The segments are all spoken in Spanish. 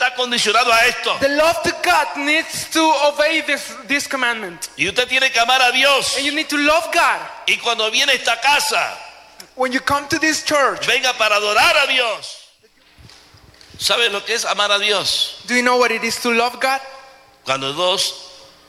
está condicionado a esto. The love to God needs to obey this commandment. Y usted tiene que amar a Dios. And you need to love God. Y cuando viene a esta casa, When you come to this church, venga para adorar a Dios. ¿Sabe lo que es amar a Dios? do you know what it is to love God? Cuando dos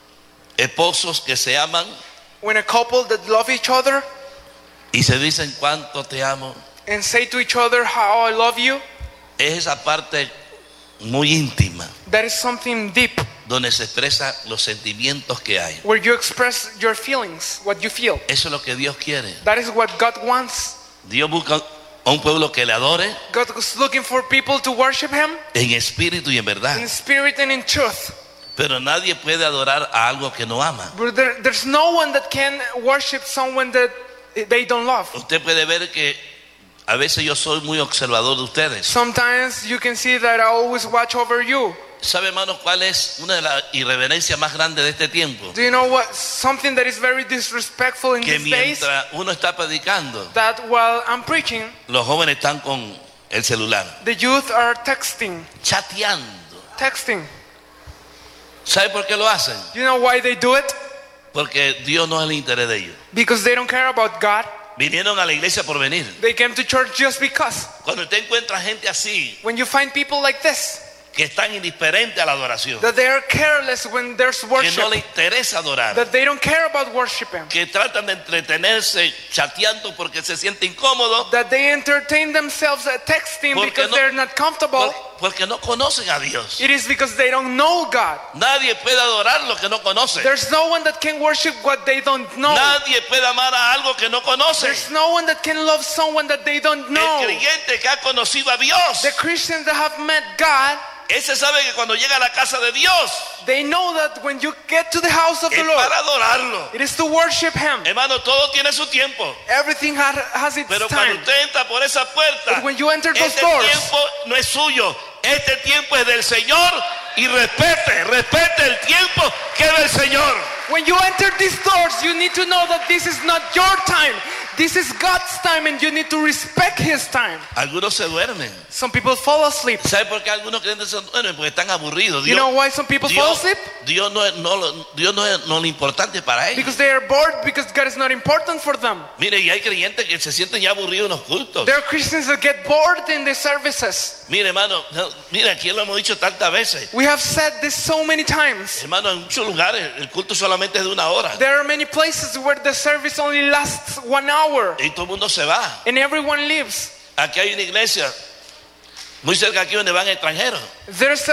esposos que se aman When a couple that love each other y se dicen cuánto te amo, and say to each other how I love you, es esa parte muy íntima that is something deep, donde se expresan los sentimientos que hay. where you express your feelings, what you feel. Eso es lo que Dios quiere. That is what God wants. Dios busca a un pueblo que le adore God is looking for people to worship Him en espíritu y en verdad. in spirit and in truth. Pero nadie puede adorar a algo que no ama. But there's no one that can worship someone that they don't love. Usted puede ver que a veces yo soy muy observador de ustedes. Sometimes you can see that I always watch over you. ¿Sabe, hermanos, cuál es una de las irreverencias más grandes de este tiempo? Do you know what? Something that is very disrespectful in Que these days, mientras uno está predicando, that while I'm preaching, los jóvenes están con el celular, the youth are texting. chateando. ¿Sabe por qué lo hacen? Do you know why they do it? Porque Dios no es el interés de ellos. Because they don't care about God. Vinieron a la iglesia por venir. They came to church just because. Cuando usted encuentra gente así, When you find people like this, que están indiferentes a la adoración, that they are careless when there's que worship, no le interesa adorar, that they don't care about worshiping, que tratan de entretenerse chateando porque se siente incómodo, that they entertain themselves texting Porque because no- they're not comfortable. porque no conocen a Dios. It is because they don't know God. Nadie puede adorar lo que no conoce. There's no one that can worship what they don't know. Nadie puede amar a algo que no conoce. There's no one that can love someone that they don't El know. creyente que ha conocido a Dios, The Christians that have met God, ese sabe que cuando llega a la casa de Dios they know that when you get to the house of es the Lord, para adorarlo. it is to worship Him. Hermano, todo tiene su tiempo. Everything has its Pero cuando time. usted entra por esa puerta, But when you enter those este doors, tiempo no es suyo. Este tiempo es del Señor y respete el tiempo que es del Señor. when you enter these doors, you need to know that this is not your time. This is God's time, and you need to respect His time. Algunos se duermen. Some people fall asleep. ¿Sabe por qué algunos creyentes se duermen? Porque están aburridos. You know why some people fall asleep? Dios no es lo importante para ellos. Because they are bored, because God is not important for them. Mire, y hay creyentes que se sienten ya aburridos en los cultos. There are Christians that get bored in the services. Mire, hermano, mire, aquí lo hemos dicho tantas veces. We have said this so many times. Hermano, en muchos lugares el culto solamente es de 1 hora. There are many places where the service only lasts 1 hour, Y todo el mundo se va. and everyone leaves. Aquí hay una iglesia muy cerca aquí donde van extranjeros. There's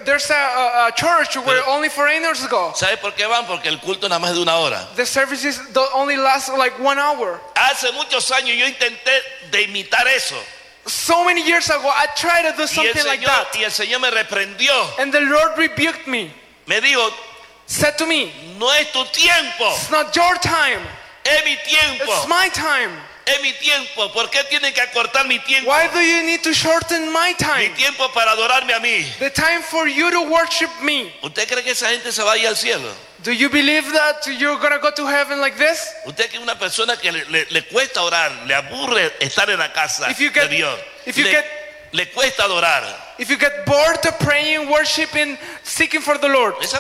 a church where only foreigners go. ¿Sabe por qué van? Porque el culto nada más es de 1 hora. The services only last like 1 hour. Hace muchos años yo intenté de imitar eso. So many years ago, I tried to do something like that, Y el Señor me reprendió. and the Lord rebuked me, Me dijo, said to me, no es tu tiempo, "It's not your time. es mi tiempo. It's my time. Es mi tiempo. ¿Por qué tienen que acortar mi tiempo? Why do you need to shorten my Mi time? tiempo para adorarme a mí. The time for you to worship me." ¿Usted cree que esa gente se va a ir al cielo? Do you believe that you're gonna go to heaven like this? Usted que es una persona que le cuesta orar, le aburre estar en la casa If you de get- Dios. if you le, get- le cuesta adorar. If you get bored of praying, worshiping, seeking for the Lord, Esa